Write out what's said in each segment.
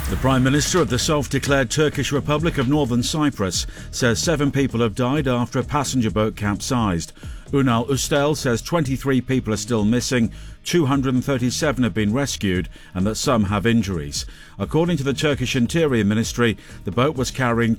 The Prime Minister of the self-declared Turkish Republic of Northern Cyprus says 7 people have died after a passenger boat capsized. Ünal Üstel says 23 people are still missing, 237 have been rescued and that some have injuries. According to the Turkish Interior Ministry, the boat was carrying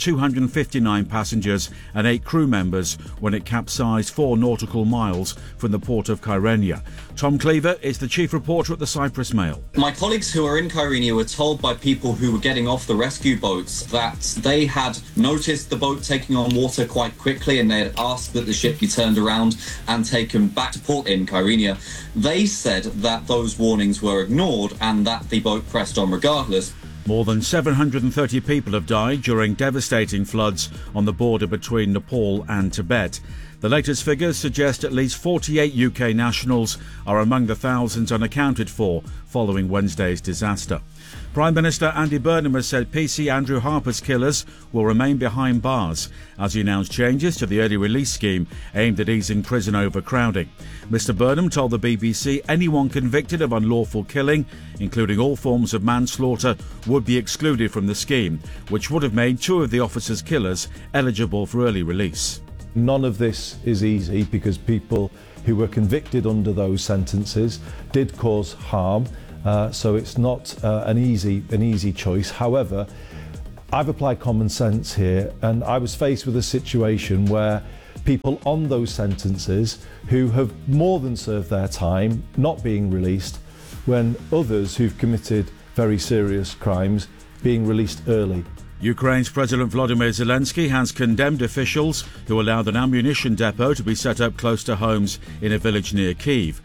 259 passengers and 8 crew members when it capsized 4 nautical miles from the port of Kyrenia. Tom Cleaver is the chief reporter at the Cyprus Mail. My colleagues who are in Kyrenia were told by people who were getting off the rescue boats that they had noticed the boat taking on water quite quickly and they had asked that the ship be turned around and taken back to port in Kyrenia. They said that those warnings were ignored and that the boat pressed on regardless. More than 730 people have died during devastating floods on the border between Nepal and Tibet. The latest figures suggest at least 48 UK nationals are among the thousands unaccounted for following Wednesday's disaster. Prime Minister Andy Burnham has said PC Andrew Harper's killers will remain behind bars as he announced changes to the early release scheme aimed at easing prison overcrowding. Mr Burnham told the BBC anyone convicted of unlawful killing, including all forms of manslaughter, would be excluded from the scheme, which would have made 2 of the officers' killers eligible for early release. None of this is easy because people who were convicted under those sentences did cause harm. So it's not an easy choice. However, I've applied common sense here, and I was faced with a situation where people on those sentences who have more than served their time not being released, when others who've committed very serious crimes being released early. Ukraine's President Volodymyr Zelensky has condemned officials who allowed an ammunition depot to be set up close to homes in a village near Kyiv.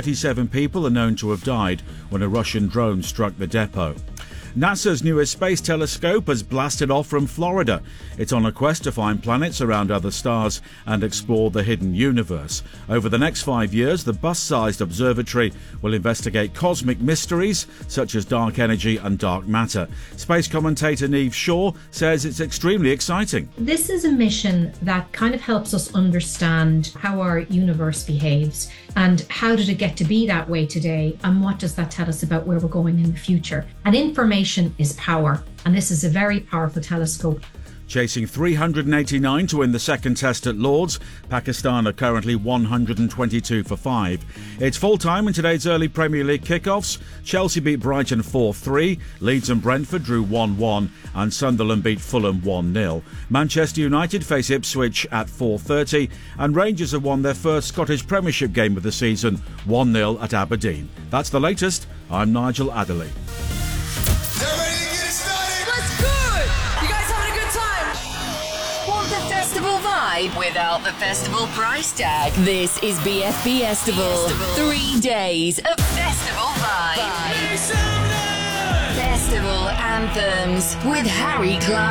37 people are known to have died when a Russian drone struck the depot. NASA's newest space telescope has blasted off from Florida. It's on a quest to find planets around other stars and explore the hidden universe. Over the next 5 years, the bus-sized observatory will investigate cosmic mysteries such as dark energy and dark matter. Space commentator Niamh Shaw says it's extremely exciting. This is a mission that kind of helps us understand how our universe behaves and how did it get to be that way today, and what does that tell us about where we're going in the future. And information is power, and this is a very powerful telescope. Chasing 389 to win the second test at Lord's, Pakistan are currently 122 for 5. It's full-time in today's early Premier League kickoffs. Chelsea beat Brighton 4-3, Leeds and Brentford drew 1-1, and Sunderland beat Fulham 1-0. Manchester United face Ipswich at 4:30, and Rangers have won their first Scottish Premiership game of the season, 1-0 at Aberdeen. That's the latest. I'm Nigel Adderley. Without the festival price tag. This is BFB Festival. 3 days of festival vibe. Festival anthems with Harry Clark.